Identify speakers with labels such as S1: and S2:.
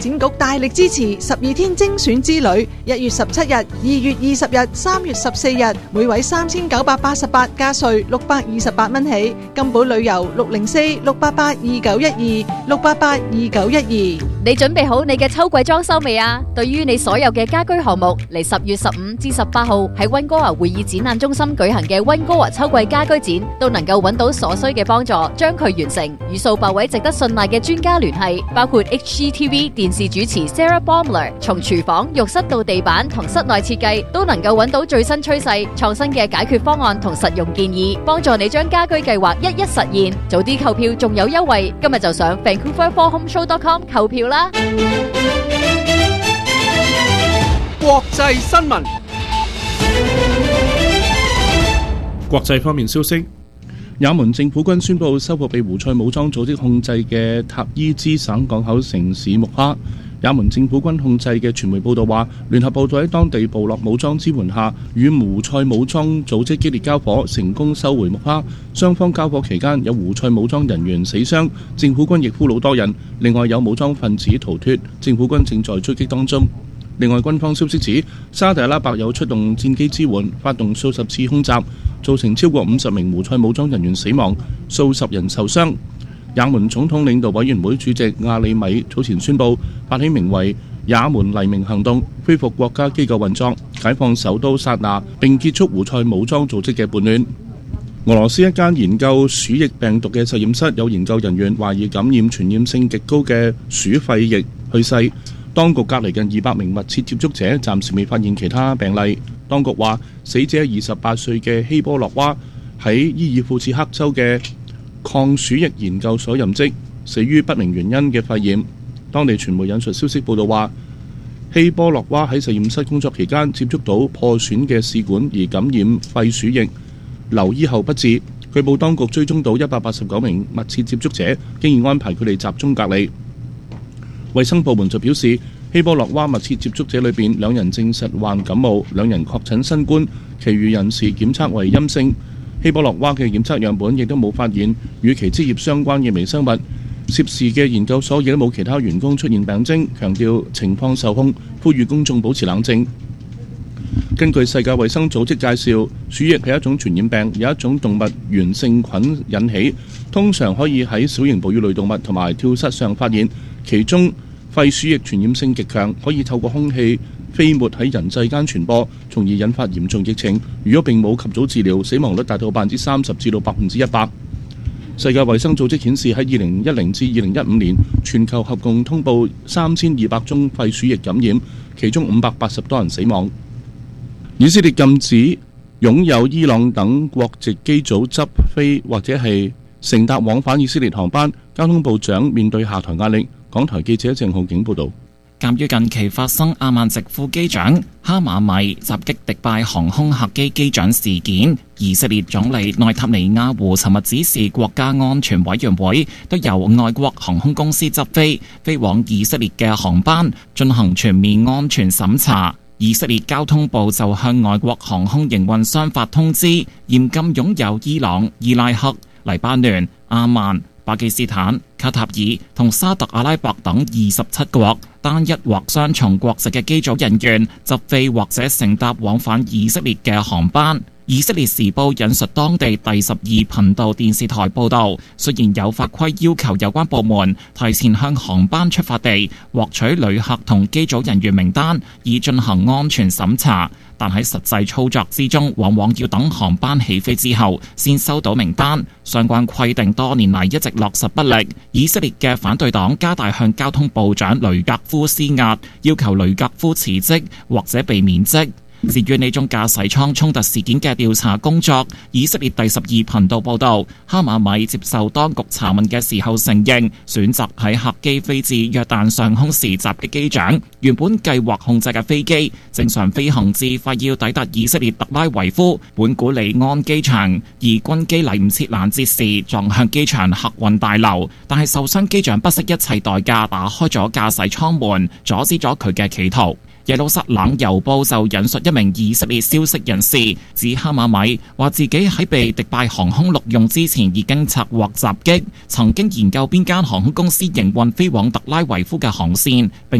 S1: 展局大力支持12天精選之旅，1月17日、2月20日、3月14日，每位3988加稅628蚊起。金寶旅遊604-688-2912
S2: 你準備好你嘅秋季裝修未啊？對於你所有嘅家居項目，嚟10月15至18號喺溫哥華會議展覽中心舉行嘅溫哥華秋季家居展，都能夠揾到所需嘅幫助，將佢完成。與數百位值得信賴嘅專家聯繫，包括 HGTV 電視主持 Sarah Baumler， 從廚房、浴室到地板同室內設計，都能夠揾到最新趨勢、創新嘅解決方案同實用建議，幫助你將家居計劃一一實現。早啲購票仲有優惠，今日就上 vancouver4homeshow.com 購票啦。
S3: 國際新聞。
S4: 國際方面消息，也門政府軍宣布收復被胡塞武裝組織控制嘅塔伊茲省港口城市木哈。也門政府軍控制嘅傳媒報道話，聯合部隊喺當地部落武裝支援下，與胡塞武裝組織激烈交火，成功收回木哈。雙方交火期間，有胡塞武裝人員死傷，政府軍亦俘虜多人。另外有武裝分子逃脫，政府軍正在追擊當中。另外軍方消息指，沙特阿拉伯有出動戰機支援，發動數十次空襲，造成超過50名胡塞武裝人員死亡，數十人受傷。也門總統領導委員會主席阿里米早前宣布發起名為也門黎明行動，恢復國家機構運作，解放首都薩那，並結束胡塞武裝組織嘅叛亂。俄羅斯一間研究鼠疫病毒嘅實驗室有研究人員懷疑感染傳染性極高嘅鼠肺疫去世，當局隔離近200名密切接觸者，暫時未發現其他病例。當局話死者28歲嘅希波洛娃喺伊爾庫茨克州嘅抗鼠疫研究所任職，死於不明原因嘅肺炎。當地傳媒引述消息報道話，希波洛娃喺實驗室工作期間接觸到破損嘅試管而感染肺鼠疫，留醫後不治。據報當局追蹤到189名密切接觸者，經已安排佢哋集中隔離。衛生部門就表示，希波洛娃密切接觸者裏邊2人證實患感冒，2人確診新冠，其餘人士檢測為陰性。希波洛娃嘅檢測樣本亦都冇發現與其職業相關嘅微生物。涉事嘅研究所亦都冇其他員工出現病徵，強調情況受控，呼籲公眾保持冷靜。根據世界衛生組織介紹，鼠疫係一種傳染病，有一種動物原性菌引起，通常可以喺小型哺乳類動物同埋跳蚤上發現。其中肺鼠疫傳染性極強，可以透過空氣飛沫喺人際間傳播，從而引發嚴重疫情。如果並冇及早治療，死亡率達到30%至到100%。世界衛生組織顯示，喺2010至2015年，全球合共通報3200宗肺鼠疫感染，其中580多人死亡。以色列禁止擁有伊朗等國籍機組執飛或者係乘搭往返以色列航班，交通部長面對下台壓力。港台記者鄭浩景報道。
S5: 鑑於近期發生阿曼籍副機長哈馬米襲擊迪拜航空客機機長事件，以色列總理內塔尼亞胡尋日指示國家安全委員會都由外國航空公司執飛往以色列嘅航班進行全面安全審查。以色列交通部就向外國航空營運商發通知，嚴禁擁有伊朗、伊拉克、黎巴嫩、阿曼、巴基斯坦、卡塔爾同沙特阿拉伯等27國單一或雙重國籍嘅機組人員執飛或者乘搭往返以色列嘅航班。以色列時報引述當地第12頻道電視台報道，雖然有法規要求有關部門提前向航班出發地獲取旅客同機組人員名單以進行安全審查，但喺實際操作之中，往往要等航班起飛之後先收到名單。相關規定多年嚟一直落實不力。以色列嘅反對黨加大向交通部長雷格夫施壓，要求雷格夫辭職或者被免職。至於呢宗駕駛艙衝突事件嘅調查工作，以色列第12頻道報道，哈馬米接受當局查問嘅時候承認，選擇喺客機飛至約旦上空時襲擊機長。原本計劃控制嘅飛機正常飛行至快要抵達以色列特拉維夫本古里安機場，而軍機嚟唔切攔截時撞向機場客運大樓，但係受傷機長不惜一切代價打開咗駕駛艙門，阻止咗佢嘅企圖。 耶路撒冷郵報就引述一名以色列消息人士指，哈馬米話自己喺被迪拜航空錄用之前已經策劃襲擊，曾經研究邊間航空公司營運飛往特拉維夫嘅航線，並